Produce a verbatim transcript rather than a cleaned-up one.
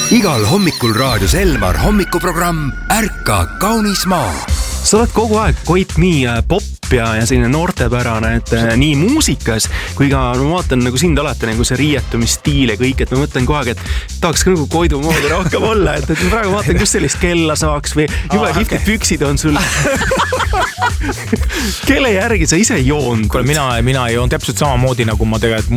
Igal hommikul raadios Elmar hommikuprogramm Ärka kaunis maa. Sa oled kogu aeg Koit nii pop ja, ja selline noortepärane, et nii muusikas kui ka ma vaatan nagu sind alati nagu see riietumisstiil ja kõik, et ma mõtlen kogu aeg, et tahaks ka nagu Koidu moodi rohkem olla, et, et ma praegu vaatan, kus sellist kella saaks või jube kihvtid püksid on sul. Kelle järgi sa ise joon? Kuule, mina, mina joon täpselt samamoodi, nagu ma tegelikult